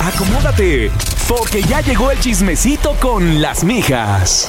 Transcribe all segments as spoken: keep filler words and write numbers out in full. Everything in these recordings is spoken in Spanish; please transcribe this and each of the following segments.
acomódate, porque ya llegó el chismecito con las mijas.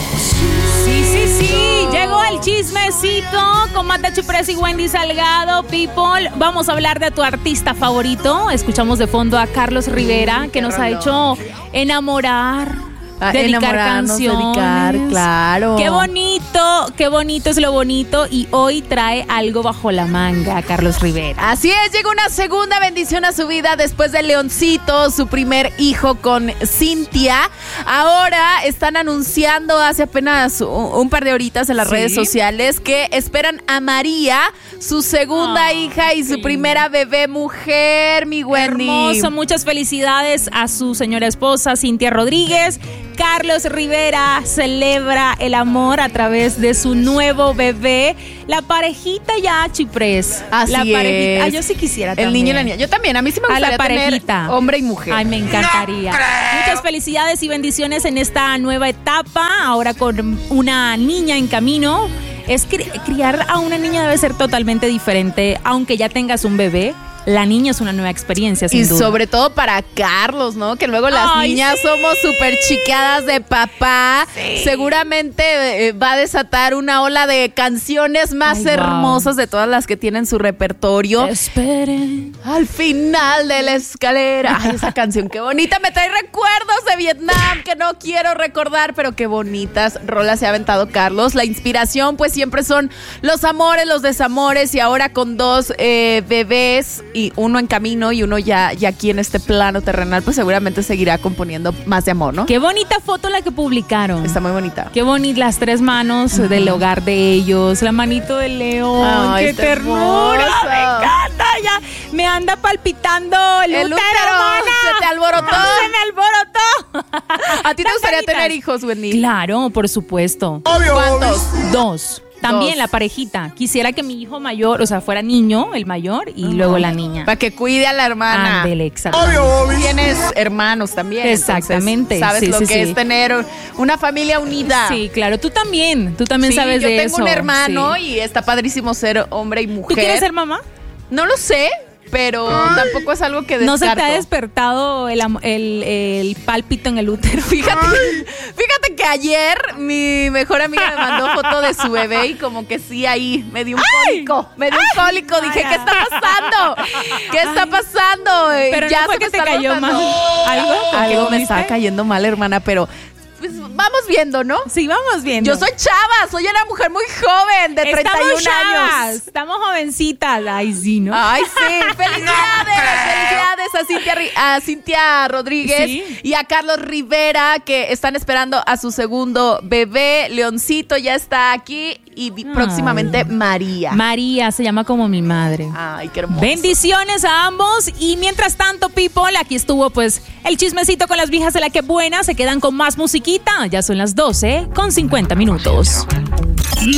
Sí, sí, sí, llegó el chismecito con Marta Chiprés y Wendy Salgado. People, vamos a hablar de tu artista favorito. Escuchamos de fondo a Carlos Rivera, que nos ha hecho enamorar. A dedicar canciones, dedicar, claro. Qué bonito, qué bonito es lo bonito. Y hoy trae algo bajo la manga, Carlos Rivera. Así es, llega una segunda bendición a su vida después de Leoncito, su primer hijo con Cintia. Ahora están anunciando hace apenas un, un par de horitas en las ¿Sí? redes sociales que esperan a María, su segunda oh, hija y su sí. primera bebé mujer, mi Wendy. Hermoso, muchas felicidades a su señora esposa, Cintia Rodríguez. Carlos Rivera celebra el amor a través de su nuevo bebé. La parejita ya, Chiprés. Así la parejita. es. Ah, yo sí quisiera también. El niño y la niña. Yo también. A mí sí me gustaría a la parejita. tener hombre y mujer. Ay, me encantaría. No Muchas felicidades y bendiciones en esta nueva etapa. Ahora con una niña en camino. Es cri- criar a una niña debe ser totalmente diferente, aunque ya tengas un bebé. La niña es una nueva experiencia, sin y duda. sobre todo para Carlos, ¿no? Que luego las Ay, niñas sí. somos súper chiqueadas de papá. Sí. Seguramente eh, va a desatar una ola de canciones más Ay, hermosas wow. de todas las que tiene en su repertorio. Esperen. Al final de la escalera. Ay, esa canción, qué bonita. Me trae recuerdos de Vietnam que no quiero recordar, pero qué bonitas rolas se ha aventado Carlos. La inspiración, pues siempre son los amores, los desamores. Y ahora con dos eh, bebés y uno en camino y uno ya, ya aquí en este plano terrenal, pues seguramente seguirá componiendo más de amor, ¿no? Qué bonita foto la que publicaron. Está muy bonita. Qué bonita, las tres manos uh-huh. del hogar de ellos, la manito del león. Ay, qué ternura, hermoso. Me encanta, ya me anda palpitando el, el útero, hermana. Se te alborotó. Se me alborotó. ¿A ti te Las gustaría caritas. tener hijos, Wendy? Claro, por supuesto. Obvio. ¿Cuántos? Dos. También Dos. La parejita. Quisiera que mi hijo mayor, o sea, fuera niño, el mayor, y uh-huh. luego la niña. Para que cuide a la hermana. Ándele, exactamente. Obvio, obvio. Tienes hermanos también. Exactamente. Sabes sí, lo sí, que sí. es tener una familia unida. Sí, claro. Tú también. Tú también sí, sabes de eso. Yo tengo un hermano sí. y está padrísimo ser hombre y mujer. ¿Tú quieres ser mamá? No lo sé, pero Ay. tampoco es algo que descarto. ¿No se te ha despertado el, el, el pálpito en el útero? Fíjate, fíjate que ayer mi mejor amiga me mandó foto de su bebé y como que sí, ahí me dio un ¡Ay! cólico. Me dio un cólico. Ay. Dije, ¿qué está pasando? ¿Qué está pasando? Pero ya no fue se que me te está cayó notando. mal. ¿Algo? Algo me está cayendo mal, hermana, pero... Pues vamos viendo, ¿no? Sí, vamos viendo. Yo soy chava, soy una mujer muy joven, de treinta y un Estamos chavas, años. Estamos jovencitas. Ay, sí, ¿no? Ay, sí. Felicidades, felicidades a Cintia, a Cintia Rodríguez ¿Sí? y a Carlos Rivera, que están esperando a su segundo bebé. Leoncito ya está aquí y Ay. próximamente María. María se llama como mi madre. Ay, qué hermoso. Bendiciones a ambos. Y mientras tanto, people, aquí estuvo pues el chismecito con las viejas de La Que Buena. Se quedan con más musiquita. Ya son las doce con cincuenta minutos.